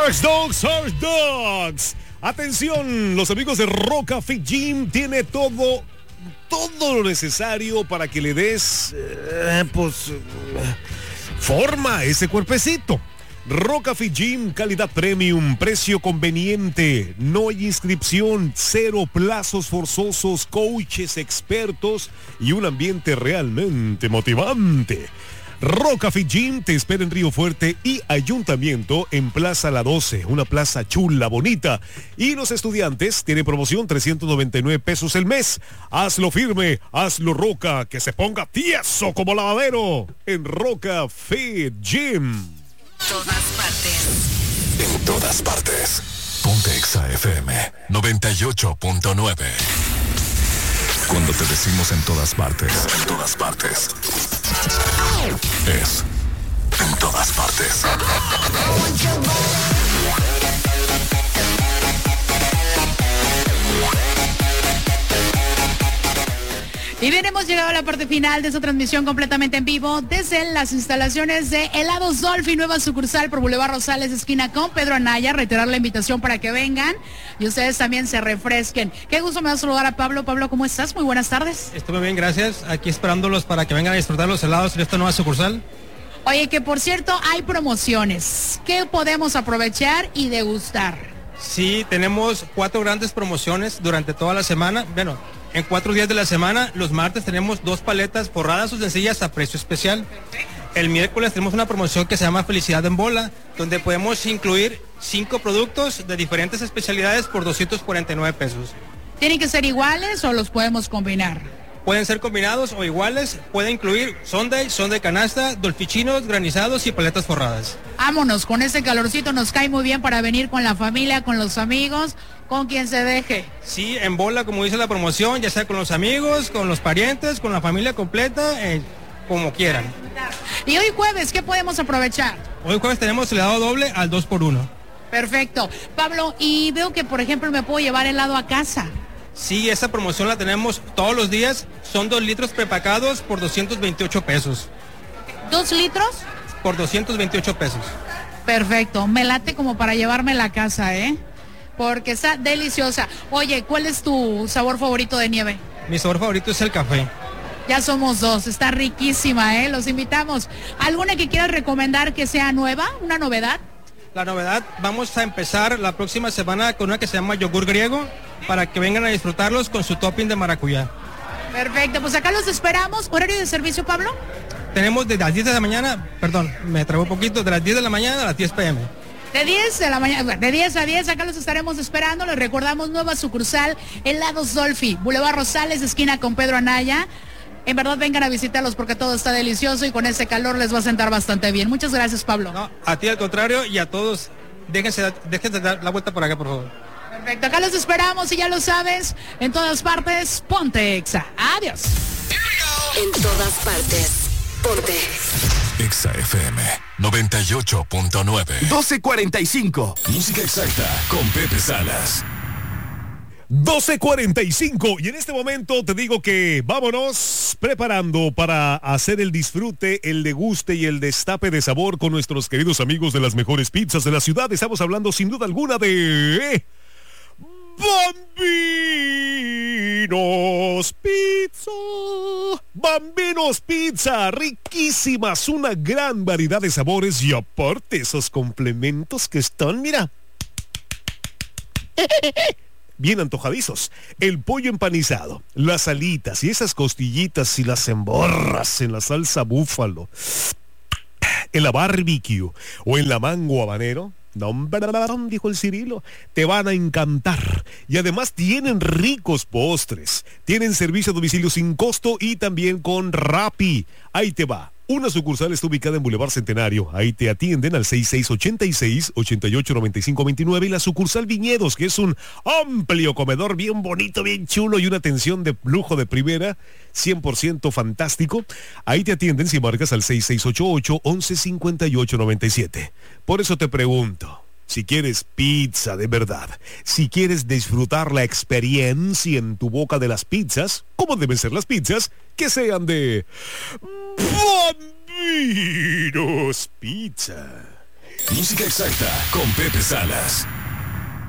Search Dogs. Atención, los amigos de Roca Fit Gym tiene todo lo necesario para que le des, forma a ese cuerpecito. Roca Fit Gym, calidad premium, precio conveniente, no hay inscripción, 0 plazos forzosos, coaches expertos y un ambiente realmente motivante. Roca Fit Gym te espera en Río Fuerte y Ayuntamiento en Plaza La 12, una plaza chula, bonita. Y los estudiantes tienen promoción 399 pesos el mes. Hazlo firme, hazlo Roca, que se ponga tieso como lavadero en Roca Fit Gym. Todas partes. En todas partes. Ponte Exa FM 98.9. Cuando te decimos en todas partes, es en todas partes. Y bien, hemos llegado a la parte final de esta transmisión completamente en vivo desde las instalaciones de Helados Dolphy, nueva sucursal por Boulevard Rosales, esquina con Pedro Anaya. Reiterar la invitación para que vengan y ustedes también se refresquen. Qué gusto me da saludar a Pablo. Pablo, ¿cómo estás? Muy buenas tardes. Estoy muy bien, gracias. Aquí esperándolos para que vengan a disfrutar los helados en esta nueva sucursal. Oye, que por cierto hay promociones. ¿Qué podemos aprovechar y degustar? Sí, tenemos 4 grandes promociones durante toda la semana. Bueno, en 4 días de la semana, los martes tenemos 2 paletas forradas o sencillas a precio especial. El miércoles tenemos una promoción que se llama Felicidad en Bola, donde podemos incluir 5 productos de diferentes especialidades por 249 pesos. ¿Tienen que ser iguales o los podemos combinar? Pueden ser combinados o iguales, puede incluir sundae canasta, dolfichinos, granizados y paletas forradas. Vámonos, con ese calorcito nos cae muy bien para venir con la familia, con los amigos, con quien se deje. Sí, en bola, como dice la promoción, ya sea con los amigos, con los parientes, con la familia completa, como quieran. Y hoy jueves, ¿qué podemos aprovechar? Hoy jueves tenemos helado doble al 2x1. Perfecto. Pablo, y veo que, por ejemplo, me puedo llevar helado a casa. Sí, esa promoción la tenemos todos los días. Son 2 litros prepacados por 228 pesos. ¿2 litros? Por 228 pesos. Perfecto. Me late como para llevarme a la casa, porque está deliciosa. Oye, ¿cuál es tu sabor favorito de nieve? Mi sabor favorito es el café. Ya somos 2, está riquísima, los invitamos. ¿Alguna que quieras recomendar que sea nueva, una novedad? La novedad, vamos a empezar la próxima semana con una que se llama yogur griego, para que vengan a disfrutarlos con su topping de maracuyá. Perfecto, pues acá los esperamos. ¿Horario de servicio, Pablo? Tenemos desde las 10 de la mañana, perdón, me trabó un poquito, de las 10 de la mañana a las 10 p.m. De 10 de la mañana, de 10 a 10, acá los estaremos esperando. Les recordamos nueva sucursal, Helados Dolphy, Boulevard Rosales, esquina con Pedro Anaya. En verdad vengan a visitarlos porque todo está delicioso y con ese calor les va a sentar bastante bien. Muchas gracias, Pablo. No, a ti al contrario y a todos, déjense dar la vuelta por acá, por favor. Perfecto, acá los esperamos y ya lo sabes, en todas partes, ponte Exa. Adiós. En todas partes, ponte Exa FM 98.9. 12:45. Música exacta con Pepe Salas. 12:45 y en este momento te digo que vámonos preparando para hacer el disfrute, el deguste y el destape de sabor con nuestros queridos amigos de las mejores pizzas de la ciudad. Estamos hablando sin duda alguna de Bambinos Pizza. Bambinos Pizza, riquísimas, una gran variedad de sabores y aparte esos complementos que están, mira, bien antojadizos. El pollo empanizado, las alitas y esas costillitas y las emborras en la salsa búfalo, en la barbecue o en la mango habanero. No, dijo el Cirilo, te van a encantar. Y además tienen ricos postres. Tienen servicio a domicilio sin costo y también con Rappi. Ahí te va. Una sucursal está ubicada en Boulevard Centenario. Ahí te atienden al 6686-889529 y la sucursal Viñedos, que es un amplio comedor bien bonito, bien chulo y una atención de lujo de primera, 100% fantástico. Ahí te atienden si marcas al 6688-115897. Por eso te pregunto, si quieres pizza de verdad, si quieres disfrutar la experiencia en tu boca de las pizzas, ¿cómo deben ser las pizzas? Que sean de Bambinos Pizza. Música exacta con Pepe Salas.